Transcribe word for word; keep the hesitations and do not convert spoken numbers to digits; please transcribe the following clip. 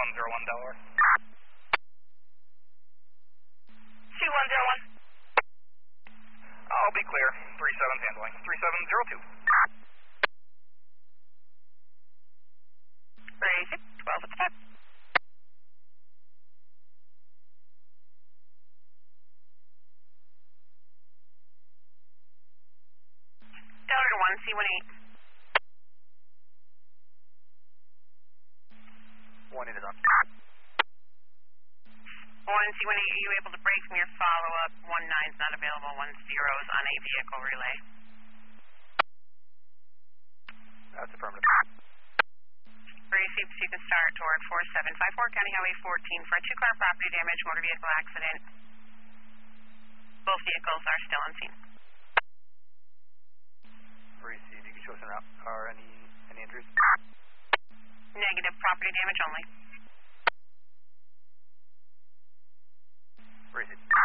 one zero one Delaware. two one zero one. I'll be clear. three seven's handling. three seven zero two. Raise it. twelve at the top. Delaware one, C one eight. one eight is on. one, C one eight, are you able to break from your follow-up? one nine's not available. one zero's on a vehicle relay. That's affirmative. Received, so you can start toward four seven five four, County Highway fourteen for a two-car property damage, motor vehicle accident. Both vehicles are still on scene. Received, you can show us around. Are any, any injuries? Negative, property damage only. Received.